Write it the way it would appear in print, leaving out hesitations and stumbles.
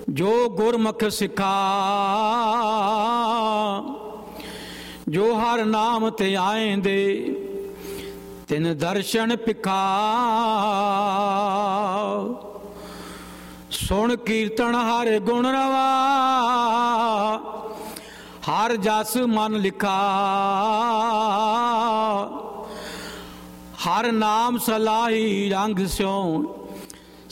ਜੋ ਗੁਰਮੁਖ ਸਿੱਖਾ, ਜੋ ਹਰ ਨਾਮ ਤੇ ਆਏਂਦੇ ਤਿਨ ਦਰਸ਼ਨ ਪਿਖਾ। ਸੁਣ ਕੀਰਤਨ ਹਰ ਗੁਣ ਰਵਾ, ਹਰ ਜਸ ਮਨ ਲਿਖਾ। ਹਰ ਨਾਮ ਸਲਾਹੀ ਰੰਗ ਸਿਉ,